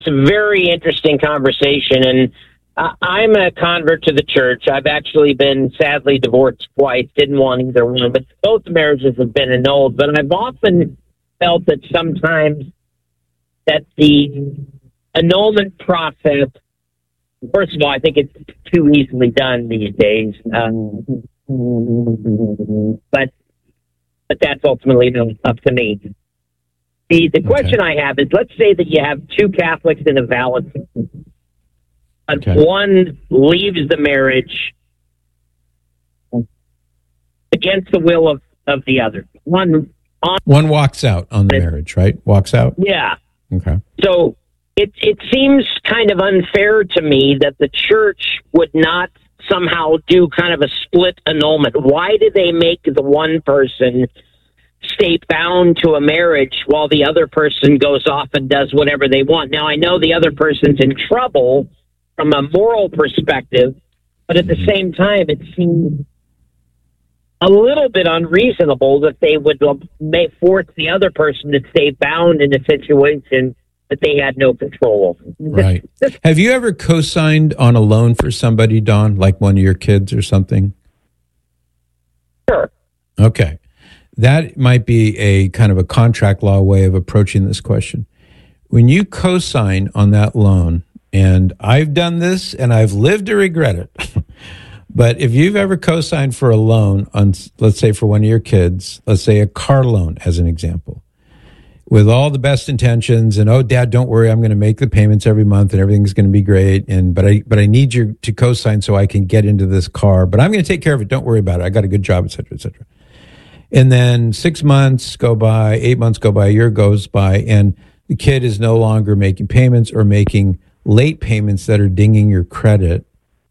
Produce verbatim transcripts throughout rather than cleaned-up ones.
It's a very interesting conversation, and uh, I'm a convert to the church. I've actually been sadly divorced twice, didn't want either one, but both marriages have been annulled. But I've often felt that sometimes that the annulment process, first of all, I think it's too easily done these days. Um, but but that's ultimately up to me. The the question okay. I have is, let's say that you have two Catholics in a valid, okay. one leaves the marriage against the will of, of the other. One on, one walks out on the marriage, right? Walks out? Yeah. Okay. So it it seems kind of unfair to me that the church would not somehow do kind of a split annulment. Why do they make the one person stay bound to a marriage while the other person goes off and does whatever they want? Now, I know the other person's in trouble from a moral perspective, but at the same time, it seems a little bit unreasonable that they would may force the other person to stay bound in a situation that they had no control over. Right. Have you ever co-signed on a loan for somebody, Don, like one of your kids or something? Sure. Okay. That might be a kind of a contract law way of approaching this question. When you co-sign on that loan, and I've done this and I've lived to regret it, but if you've ever co-signed for a loan on, let's say for one of your kids, let's say a car loan as an example, with all the best intentions and, oh, Dad, don't worry, I'm going to make the payments every month and everything's going to be great. And, but I, but I need you to co-sign so I can get into this car, but I'm going to take care of it. Don't worry about it. I got a good job, et cetera, et cetera. And then six months go by, eight months go by, a year goes by, and the kid is no longer making payments or making late payments that are dinging your credit.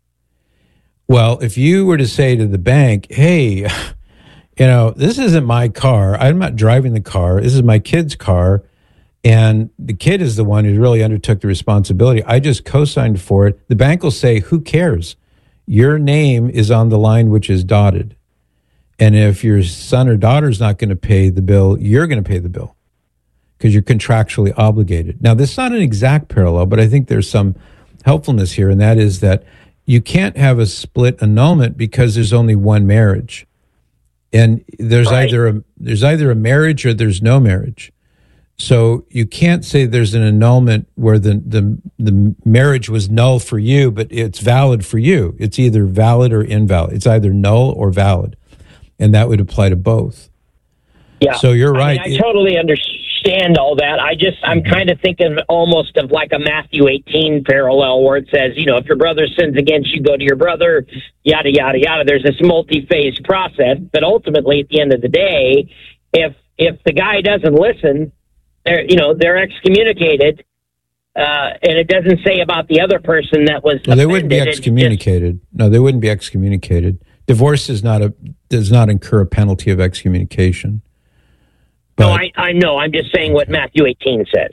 Well, if you were to say to the bank, hey, you know, this isn't my car. I'm not driving the car. This is my kid's car. And the kid is the one who really undertook the responsibility. I just co-signed for it. The bank will say, who cares? Your name is on the line which is dotted. And if your son or daughter is not going to pay the bill, you're going to pay the bill because you're contractually obligated. Now, this is not an exact parallel, but I think there's some helpfulness here, and that is that you can't have a split annulment because there's only one marriage. And there's right. either a, there's either a marriage or there's no marriage. So you can't say there's an annulment where the, the the marriage was null for you, but it's valid for you. It's either valid or invalid. It's either null or valid. And that would apply to both. Yeah. So you're right. I mean, I it, totally understand all that. I just, I'm kind of thinking almost of like a Matthew eighteen parallel where it says, you know, if your brother sins against you, go to your brother, yada, yada, yada. There's this multi-phase process. But ultimately, at the end of the day, if if the guy doesn't listen, they're, you know, they're excommunicated. Uh, and it doesn't say about the other person that was well, they wouldn't be excommunicated. Just, no, they wouldn't be excommunicated. Divorce is not a does not incur a penalty of excommunication. But, no, I, I know. I'm just saying what Matthew eighteen says.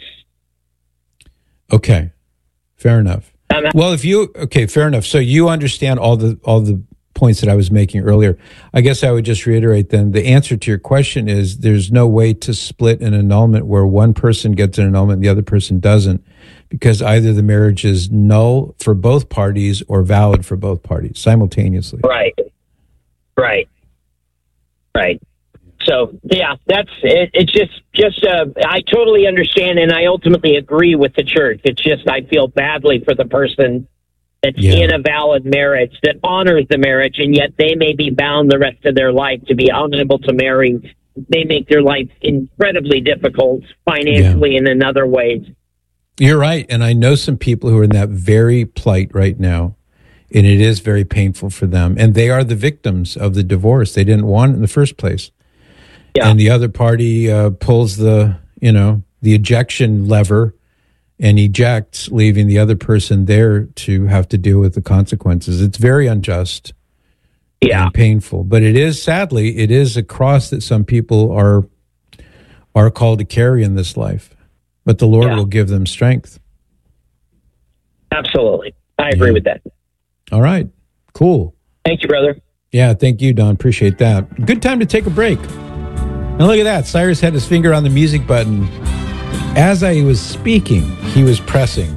Okay, fair enough. Um, well, if you okay, fair enough. So you understand all the all the points that I was making earlier. I guess I would just reiterate then the answer to your question is there's no way to split an annulment where one person gets an annulment and the other person doesn't, because either the marriage is null for both parties or valid for both parties simultaneously. Right. Right. Right. So, yeah, that's it. It's just, just, uh, I totally understand. And I ultimately agree with the church. It's just, I feel badly for the person that's yeah. in a valid marriage that honors the marriage. And yet they may be bound the rest of their life to be unable to marry. They make their life incredibly difficult financially yeah. and in other ways. You're right. And I know some people who are in that very plight right now. And it is very painful for them. And they are the victims of the divorce. They didn't want it in the first place. Yeah. And the other party uh, pulls the, you know, the ejection lever and ejects, leaving the other person there to have to deal with the consequences. It's very unjust yeah. and painful. But it is, sadly, it is a cross that some people are are called to carry in this life. But the Lord yeah. will give them strength. Absolutely. I agree yeah. with that. All right. Cool. Thank you, brother. Yeah, thank you, Don. Appreciate that. Good time to take a break. Now look at that. Cyrus had his finger on the music button As I was speaking, he was pressing